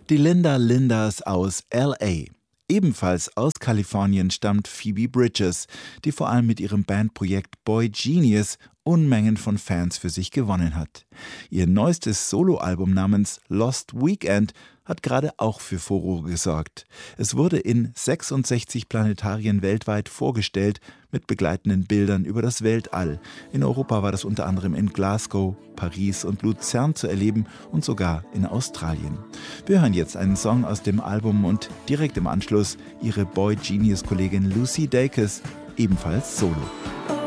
Die Linda Lindas aus L.A. Ebenfalls aus Kalifornien stammt Phoebe Bridgers, die vor allem mit ihrem Bandprojekt Boy Genius Unmengen von Fans für sich gewonnen hat. Ihr neuestes Soloalbum namens Lost Weekend hat gerade auch für Furore gesorgt. Es wurde in 66 Planetarien weltweit vorgestellt, mit begleitenden Bildern über das Weltall. In Europa war das unter anderem in Glasgow, Paris und Luzern zu erleben und sogar in Australien. Wir hören jetzt einen Song aus dem Album und direkt im Anschluss ihre Boy Genius-Kollegin Lucy Dacus, ebenfalls Solo.